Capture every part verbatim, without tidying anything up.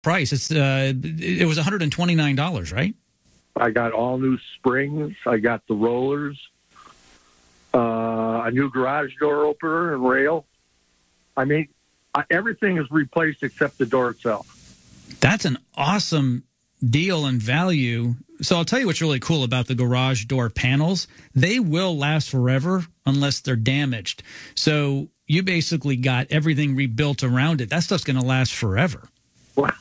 price. It's uh, it was one hundred twenty-nine dollars, right? I got all new springs. I got the rollers, uh, a new garage door opener and rail. I mean, I, everything is replaced except the door itself. That's an awesome deal and value. So I'll tell you what's really cool about the garage door panels. They will last forever unless they're damaged. So you basically got everything rebuilt around it. That stuff's going to last forever. Well,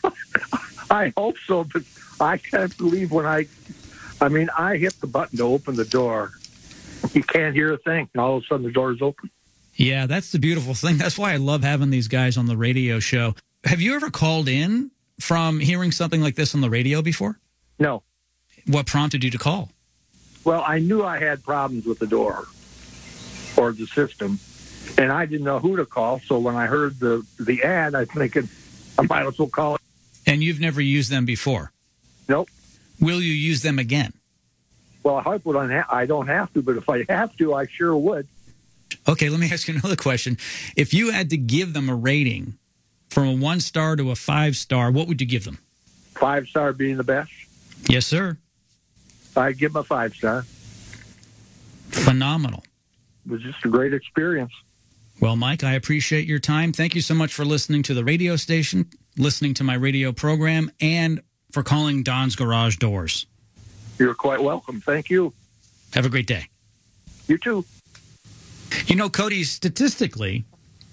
I hope so, but I can't believe when I, I mean, I hit the button to open the door. You can't hear a thing. And all of a sudden the door is open. Yeah, that's the beautiful thing. That's why I love having these guys on the radio show. Have you ever called in from hearing something like this on the radio before? No. What prompted you to call? Well, I knew I had problems with the door or the system, and I didn't know who to call. So when I heard the, the ad, I was thinking I might as well call it. And you've never used them before? Nope. Will you use them again? Well, I hope I don't have to, but if I have to, I sure would. Okay, let me ask you another question. If you had to give them a rating from a one star to a five star, what would you give them? Five star being the best? Yes, sir. I'd give them a five star. Phenomenal. It was just a great experience. Well, Mike, I appreciate your time. Thank you so much for listening to the radio station, listening to my radio program, and for calling Don's Garage Doors. You're quite welcome. Thank you. Have a great day. You too. You know, Cody, statistically,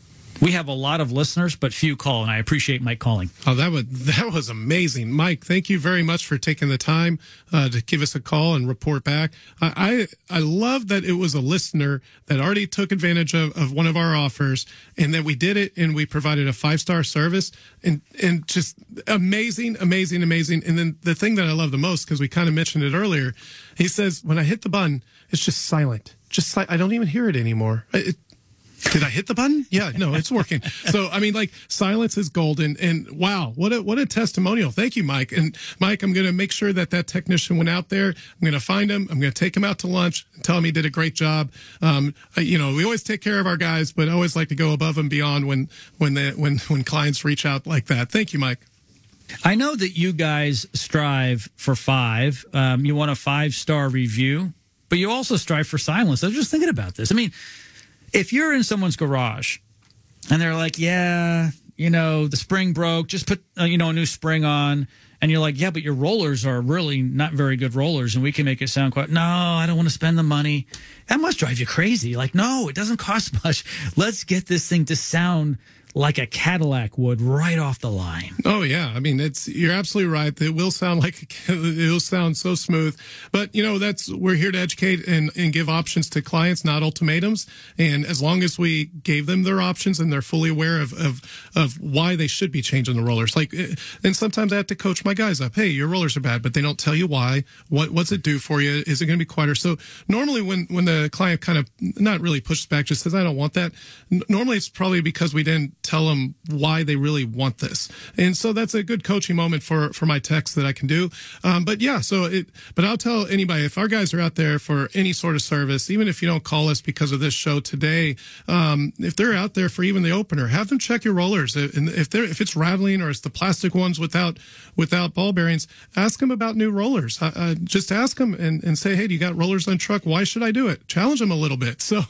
we have a lot of listeners, but few call, and I appreciate Mike calling. Oh, that was that was amazing, Mike. Thank you very much for taking the time uh, to give us a call and report back. I, I I love that it was a listener that already took advantage of, of one of our offers, and that we did it, and we provided a five star service, and and just amazing, amazing, amazing. And then the thing that I love the most, because we kind of mentioned it earlier, he says when I hit the button, it's just silent. Just like I don't even hear it anymore. It, Did I hit the button? Yeah, no, it's working. So, I mean, like, silence is golden. And wow, what a what a testimonial. Thank you, Mike. And Mike, I'm going to make sure that that technician went out there. I'm going to find him. I'm going to take him out to lunch and tell him he did a great job. Um, you know, we always take care of our guys, but I always like to go above and beyond when when the when when clients reach out like that. Thank you, Mike. I know that you guys strive for five. Um, you want a five-star review, but you also strive for silence. I was just thinking about this. I mean, if you're in someone's garage and they're like, yeah, you know, the spring broke, just put, uh, you know, a new spring on. And you're like, yeah, but your rollers are really not very good rollers, and we can make it sound quite, no, I don't want to spend the money. That must drive you crazy. Like, no, it doesn't cost much. Let's get this thing to sound like a Cadillac would right off the line. Oh yeah, I mean, it's you're absolutely right. It will sound like it will sound so smooth, but you know that's we're here to educate and, and give options to clients, not ultimatums. And as long as we gave them their options and they're fully aware of of of why they should be changing the rollers, like, and sometimes I have to coach my guys up. Hey, your rollers are bad, but they don't tell you why. What what's it do for you? Is it going to be quieter? So normally when when the client kind of not really pushes back, just says I don't want that. Normally it's probably because we didn't tell them why they really want this. And so that's a good coaching moment for, for my techs that I can do. Um, but yeah, so it, but I'll tell anybody, if our guys are out there for any sort of service, even if you don't call us because of this show today, um, if they're out there for even the opener, have them check your rollers. And if they're, if it's rattling or it's the plastic ones without, without ball bearings, ask them about new rollers. Uh, uh, just ask them and, and say, hey, do you got rollers on truck? Why should I do it? Challenge them a little bit. So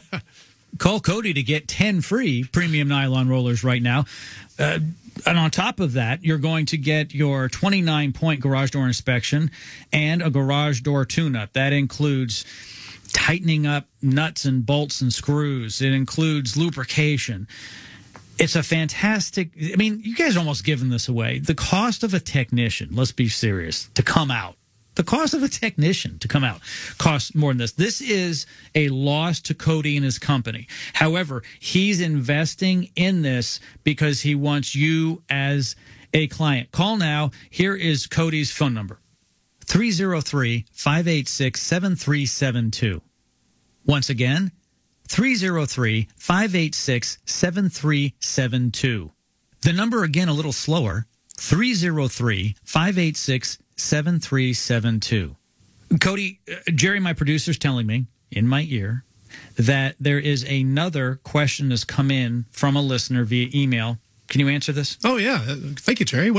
call Cody to get ten free premium nylon rollers right now. Uh, and on top of that, you're going to get your twenty-nine point garage door inspection and a garage door tune-up. That includes tightening up nuts and bolts and screws. It includes lubrication. It's a fantastic, I mean, you guys are almost giving this away. The cost of a technician, let's be serious, to come out. The cost of a technician to come out costs more than this. This is a loss to Cody and his company. However, he's investing in this because he wants you as a client. Call now. Here is Cody's phone number, three oh three, five eight six, seven three seven two. Once again, three oh three, five eight six, seven three seven two. The number again a little slower, three oh three, five eight six, seven three seven two. Cody, uh, Jerry, my producer's telling me in my ear that there is another question that's come in from a listener via email Can you answer this? Oh, yeah. Thank you, Terry.